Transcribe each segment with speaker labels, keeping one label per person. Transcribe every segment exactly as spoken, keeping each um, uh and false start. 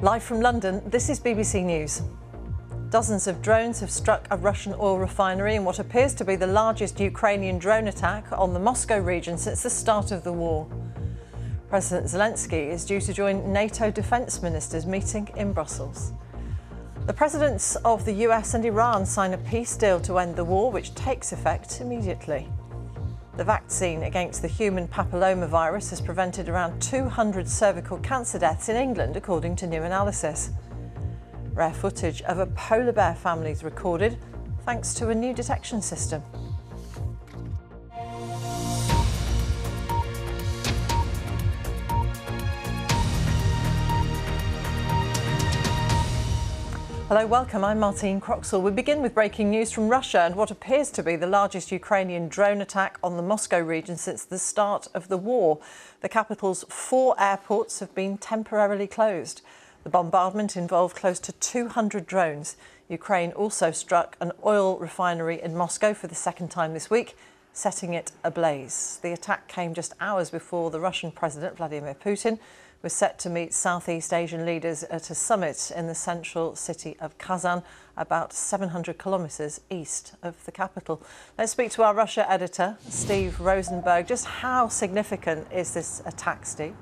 Speaker 1: Live from London, this is B B C News. Dozens of drones have struck a Russian oil refinery in what appears to be the largest Ukrainian drone attack on the Moscow region since the start of the war. President Zelensky is due to join NATO defence ministers meeting in Brussels. The presidents of the U S and Iran sign a peace deal to end the war, which takes effect immediately. The vaccine against the human papillomavirus has prevented around two hundred cervical cancer deaths in England, according to new analysis. Rare footage of a polar bear family is recorded thanks to a new detection system. Hello, welcome. I'm Martine Croxall. We begin with breaking news from Russia and what appears to be the largest Ukrainian drone attack on the Moscow region since the start of the war. The capital's four airports have been temporarily closed. The bombardment involved close to two hundred drones. Ukraine also struck an oil refinery in Moscow for the second time this week, setting it ablaze. The attack came just hours before the Russian President Vladimir Putin was set to meet Southeast Asian leaders at a summit in the central city of Kazan, about seven hundred kilometres east of the capital. Let's speak to our Russia editor, Steve Rosenberg. Just how significant is this attack, Steve?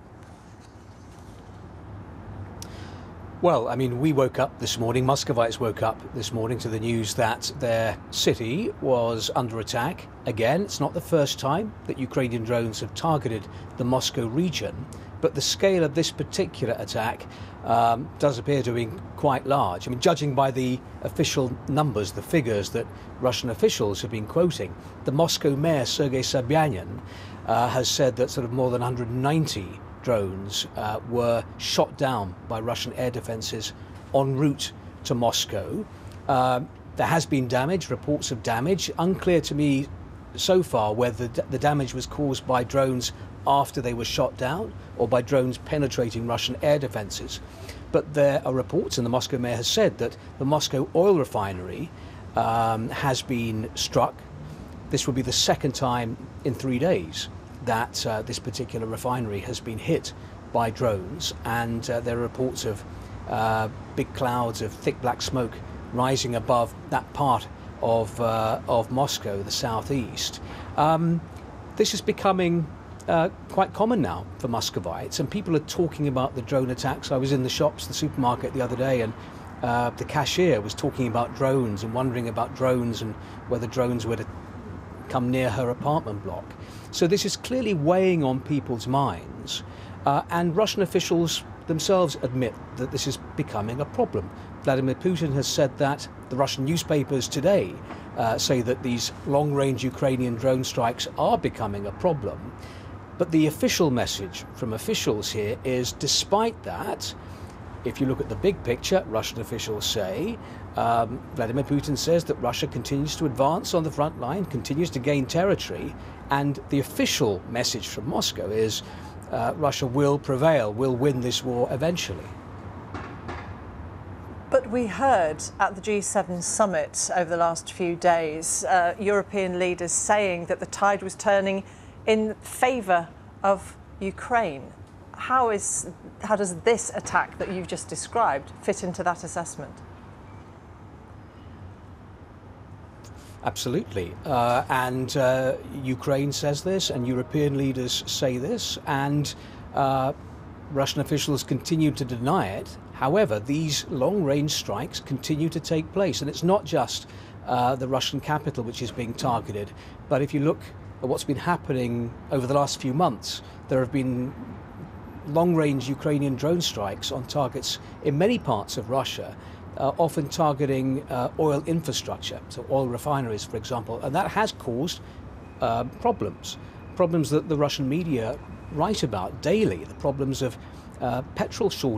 Speaker 2: Well, I mean, we woke up this morning, Muscovites woke up this morning to the news that their city was under attack. Again, it's not the first time that Ukrainian drones have targeted the Moscow region, but the scale of this particular attack um, does appear to be quite large. I mean, judging by the official numbers, the figures that Russian officials have been quoting, the Moscow mayor, Sergei Sobyanin, uh, has said that sort of more than one hundred ninety drones uh, were shot down by Russian air defences en route to Moscow. Uh, there has been damage, reports of damage. Unclear to me so far whether the damage was caused by drones after they were shot down or by drones penetrating Russian air defences. But there are reports, and the Moscow mayor has said, that the Moscow oil refinery um, has been struck. This will be the second time in three days that uh, this particular refinery has been hit by drones, and uh, there are reports of uh, big clouds of thick black smoke rising above that part of uh, of Moscow, the southeast. Um, this is becoming uh, quite common now for Muscovites, and people are talking about the drone attacks. I was in the shops, the supermarket the other day, and uh, the cashier was talking about drones and wondering about drones and whether drones were to come near her apartment block. So this is clearly weighing on people's minds, uh, and Russian officials themselves admit that this is becoming a problem. Vladimir Putin has said that. The Russian newspapers today uh, say that these long-range Ukrainian drone strikes are becoming a problem. But the official message from officials here is, despite that, if you look at the big picture, Russian officials say, um, Vladimir Putin says that Russia continues to advance on the front line, continues to gain territory, and the official message from Moscow is uh, Russia will prevail, will win this war eventually.
Speaker 1: But we heard at the G seven summit over the last few days, uh, European leaders saying that the tide was turning in favour of Ukraine. How is, how does this attack that you've just described fit into that assessment?
Speaker 2: Absolutely. Uh, and uh, Ukraine says this, and European leaders say this, and uh, Russian officials continue to deny it. However, these long-range strikes continue to take place, and it's not just uh, the Russian capital which is being targeted, but if you look at what's been happening over the last few months, there have been long-range Ukrainian drone strikes on targets in many parts of Russia, uh, often targeting uh, oil infrastructure, so oil refineries, for example, and that has caused uh, problems, problems that the Russian media write about daily, the problems of uh, petrol shortages.